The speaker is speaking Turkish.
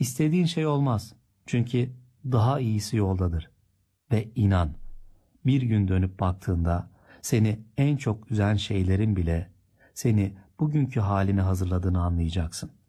İstediğin şey olmaz. Çünkü daha iyisi yoldadır. Ve inan, bir gün dönüp baktığında seni en çok üzen şeylerin bile seni bugünkü haline hazırladığını anlayacaksın.